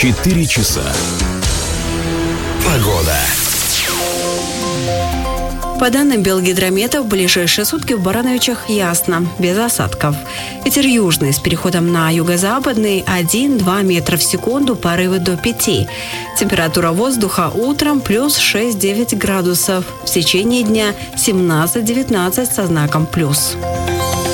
4 часа. Погода. По данным Белгидромета, в ближайшие сутки в Барановичах ясно, без осадков. Ветер южный с переходом на юго-западный 1-2 метра в секунду, порывы до 5. Температура воздуха утром плюс 6-9 градусов. В течение дня 17-19 со знаком плюс.